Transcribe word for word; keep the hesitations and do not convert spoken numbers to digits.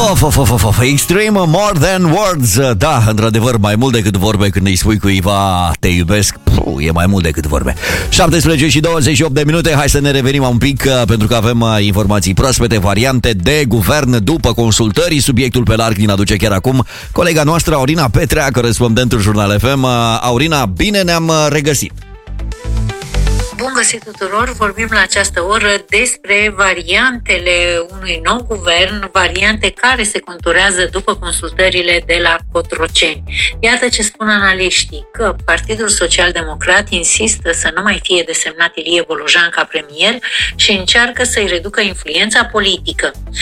Of, of, of, of, of, extreme more than words. Da, într-adevăr, mai mult decât vorbe. Când îi spui cuiva te iubesc, puh, e mai mult decât vorbe. șaptesprezece și douăzeci și opt de minute. Hai să ne revenim un pic, pentru că avem informații proaspete, variante de guvern după consultări. Subiectul pe larg din aduce chiar acum colega noastră Aurina Petrea, corespondentul Jurnal F M. Aurina, bine ne-am regăsit! Bun găsit tuturor! Vorbim la această oră despre variantele unui nou guvern, variante care se conturează după consultările de la Cotroceni. Iată ce spun analiștii, că Partidul Social Democrat insistă să nu mai fie desemnat Ilie Bolojan ca premier și încearcă să-i reducă influența politică.